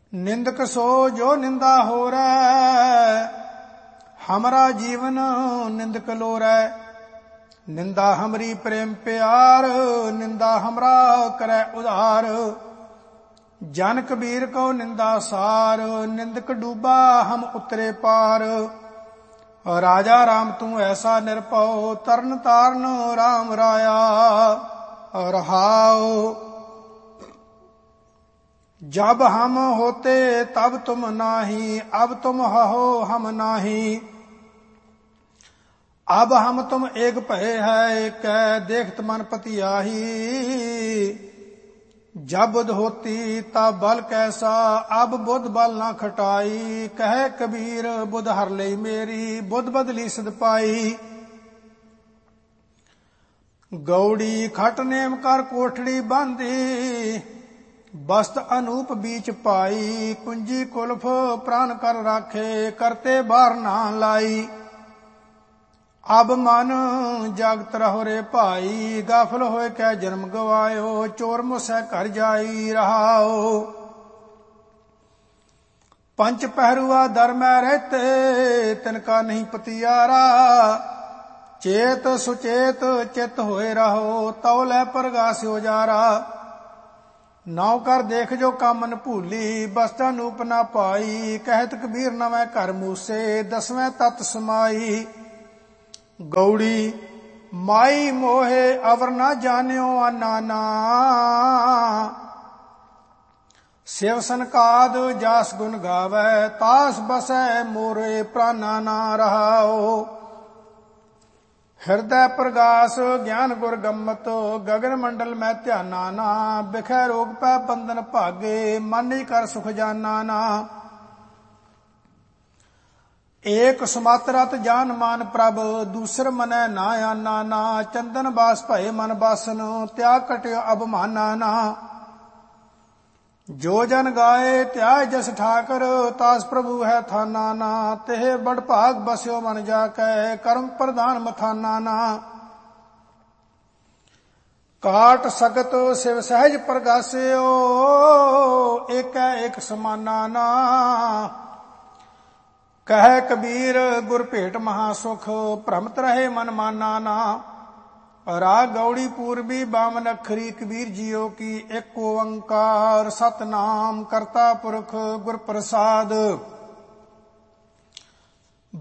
निंदक सो जो निंदा हो रै, हमरा जीवन निंदक लोरै। निंदा हमरी प्रेम प्यार, निंदा हमरा करे उधार। जन कबीर को निंदा सार, निंदक डूबा हम उतरे पार। राजा राम तू ऐसा निरपौ, तरन ताਰਨ राम राया। रहाओ जब हम होते तब तुम नाही, अब तुम हो हम नाही। अब हम तुम एक भय है, कह देखत मन पति आही। जब बुध होती तब बल कैसा, अब बुध बल ना खटाई। कहे कबीर बुध हर लई मेरी, बुध बदली सिध पाई। गौड़ी खट नेम कर कोठड़ी बांधी, बस्त अनूप बीच पाई। कुंजी कुल्फ प्राण कर राखे, करते बार ना लाई। अब मन जागत रहो रे भाई, गाफल होए कै जन्म गवायो। चोर मुसै घर जाई रहाओ। पंच पहरुआ दर में रहते, तिनका नहीं पतियारा। चेत सुचेत चित होए रहो, तौलै प्रगास उजारा। नौ कर देख जो कामन भूली, बस्ता नूप ना पाई। कहत कबीर नवै घर मूसे, दसवें तत् समाई। गौड़ी माई मोहे अवर ना जान्यो अनाना। शिव सनकाद जास गुण गावै, तास बसै मोरे प्राणा ना रहाओ। हृदय प्रगास ज्ञान गुर गम्मत, गगन मंडल में ध्याना ना। बिखै रोग पै बंधन भागे, मन ही कर सुख जाना ना। एक सुमात्रत जान मान प्रभ, दूसर मनै ना आना ना। चंदन बास भय मन बासन, त्याग कट्यो अब माना ना। जो जन गाए त्याय जस ठाकर, तास प्रभु है थाना ना। तेह बड़ भाग बस्यो मन जाकै, कर्म प्रधान मथाना ना। काट सकत शिव सहज प्रगास्यो, एकै एक समाना ना। कहे कबीर गुर भेट महासुख, भ्रमत रहे मन माना ना। राग गौड़ी पूर्वी बामन अखरी, कबीर जियो की एक ओंकार। सतनाम करता पुरख गुर प्रसाद।